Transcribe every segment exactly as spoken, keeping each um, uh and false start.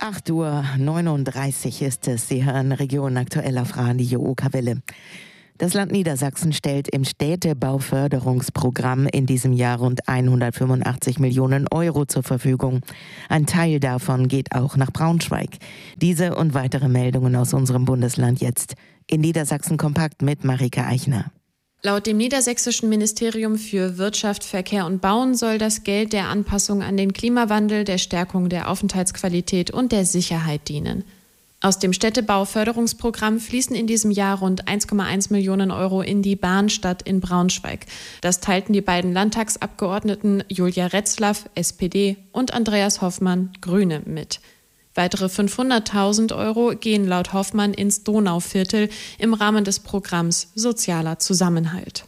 acht Uhr neununddreißig ist es. Sie hören Region aktuell auf Radio Okerwelle. Das Land Niedersachsen stellt im Städtebauförderungsprogramm in diesem Jahr rund hundertfünfundachtzig Millionen Euro zur Verfügung. Ein Teil davon geht auch nach Braunschweig. Diese und weitere Meldungen aus unserem Bundesland jetzt in Niedersachsen kompakt mit Marika Eichner. Laut dem Niedersächsischen Ministerium für Wirtschaft, Verkehr und Bauen soll das Geld der Anpassung an den Klimawandel, der Stärkung der Aufenthaltsqualität und der Sicherheit dienen. Aus dem Städtebauförderungsprogramm fließen in diesem Jahr rund eins Komma eins Millionen Euro in die Bahnstadt in Braunschweig. Das teilten die beiden Landtagsabgeordneten Julia Retzlaff, S P D, und Andreas Hoffmann, Grüne, mit. Weitere fünfhunderttausend Euro gehen laut Hoffmann ins Donauviertel im Rahmen des Programms Sozialer Zusammenhalt.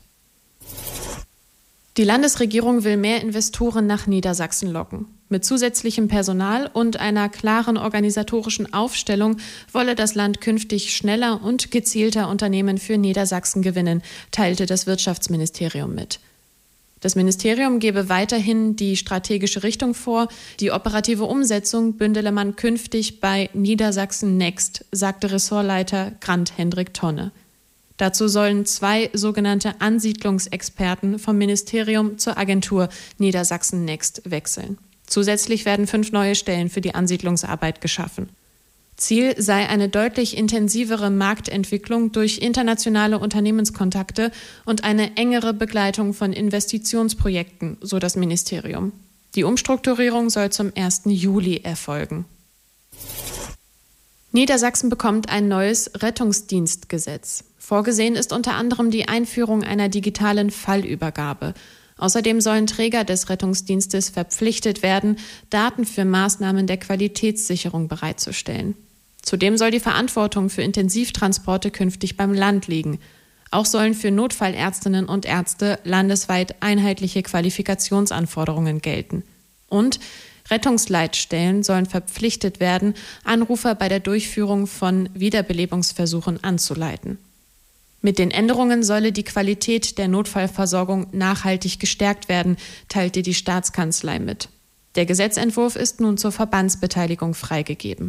Die Landesregierung will mehr Investoren nach Niedersachsen locken. Mit zusätzlichem Personal und einer klaren organisatorischen Aufstellung wolle das Land künftig schneller und gezielter Unternehmen für Niedersachsen gewinnen, teilte das Wirtschaftsministerium mit. Das Ministerium gebe weiterhin die strategische Richtung vor. Die operative Umsetzung bündele man künftig bei Niedersachsen Next, sagte Ressortleiter Grant Hendrik Tonne. Dazu sollen zwei sogenannte Ansiedlungsexperten vom Ministerium zur Agentur Niedersachsen Next wechseln. Zusätzlich werden fünf neue Stellen für die Ansiedlungsarbeit geschaffen. Ziel sei eine deutlich intensivere Marktentwicklung durch internationale Unternehmenskontakte und eine engere Begleitung von Investitionsprojekten, so das Ministerium. Die Umstrukturierung soll zum ersten Juli erfolgen. Niedersachsen bekommt ein neues Rettungsdienstgesetz. Vorgesehen ist unter anderem die Einführung einer digitalen Fallübergabe. Außerdem sollen Träger des Rettungsdienstes verpflichtet werden, Daten für Maßnahmen der Qualitätssicherung bereitzustellen. Zudem soll die Verantwortung für Intensivtransporte künftig beim Land liegen. Auch sollen für Notfallärztinnen und Ärzte landesweit einheitliche Qualifikationsanforderungen gelten. Und Rettungsleitstellen sollen verpflichtet werden, Anrufer bei der Durchführung von Wiederbelebungsversuchen anzuleiten. Mit den Änderungen solle die Qualität der Notfallversorgung nachhaltig gestärkt werden, teilte die Staatskanzlei mit. Der Gesetzentwurf ist nun zur Verbandsbeteiligung freigegeben.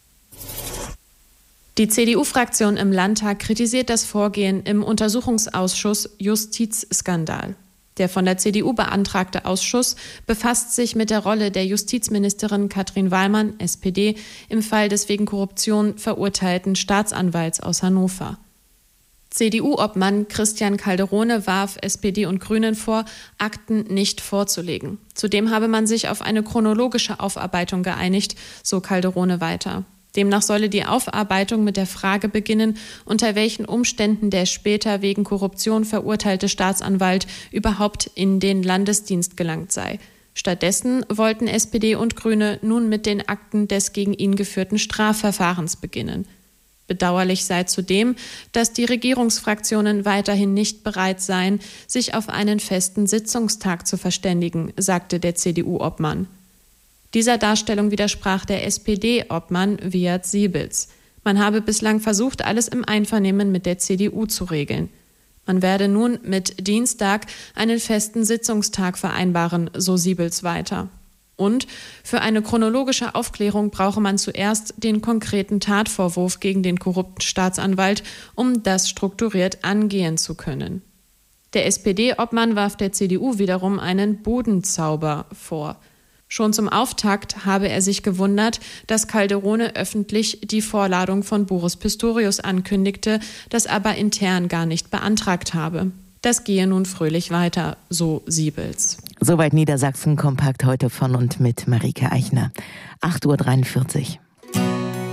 Die C D U-Fraktion im Landtag kritisiert das Vorgehen im Untersuchungsausschuss Justizskandal. Der von der C D U beantragte Ausschuss befasst sich mit der Rolle der Justizministerin Katrin Wallmann, S P D, im Fall des wegen Korruption verurteilten Staatsanwalts aus Hannover. C D U-Obmann Christian Calderone warf S P D und Grünen vor, Akten nicht vorzulegen. Zudem habe man sich auf eine chronologische Aufarbeitung geeinigt, so Calderone weiter. Demnach solle die Aufarbeitung mit der Frage beginnen, unter welchen Umständen der später wegen Korruption verurteilte Staatsanwalt überhaupt in den Landesdienst gelangt sei. Stattdessen wollten S P D und Grüne nun mit den Akten des gegen ihn geführten Strafverfahrens beginnen. Bedauerlich sei zudem, dass die Regierungsfraktionen weiterhin nicht bereit seien, sich auf einen festen Sitzungstag zu verständigen, sagte der C D U-Obmann. Dieser Darstellung widersprach der S P D-Obmann Wiat Siebels. Man habe bislang versucht, alles im Einvernehmen mit der C D U zu regeln. Man werde nun mit Dienstag einen festen Sitzungstag vereinbaren, so Siebels weiter. Und für eine chronologische Aufklärung brauche man zuerst den konkreten Tatvorwurf gegen den korrupten Staatsanwalt, um das strukturiert angehen zu können. Der S P D-Obmann warf der C D U wiederum einen Budenzauber vor. Schon zum Auftakt habe er sich gewundert, dass Calderone öffentlich die Vorladung von Boris Pistorius ankündigte, das aber intern gar nicht beantragt habe. Das gehe nun fröhlich weiter, so Siebels. Soweit Niedersachsen kompakt heute von und mit Marika Eichner. acht Uhr dreiundvierzig.